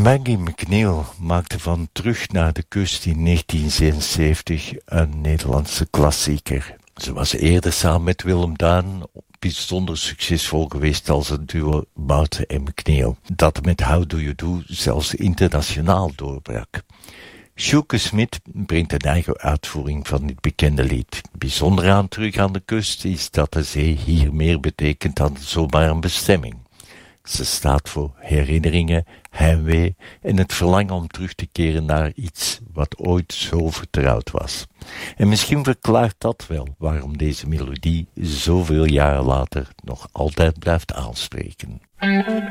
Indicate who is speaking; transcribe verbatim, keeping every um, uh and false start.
Speaker 1: Maggie McNeil maakte van Terug naar de kust in negentien zevenenzeventig een Nederlandse klassieker. Ze was eerder samen met Willem Duin bijzonder succesvol geweest als een duo Bout en McNeil, dat met How Do You Do zelfs internationaal doorbrak. Sjoeke Smit brengt een eigen uitvoering van dit bekende lied. Bijzonder aan Terug aan de kust is dat de zee hier meer betekent dan zomaar een bestemming. Ze staat voor herinneringen, heimwee en het verlangen om terug te keren naar iets wat ooit zo vertrouwd was. En misschien verklaart dat wel waarom deze melodie zoveel jaren later nog altijd blijft aanspreken.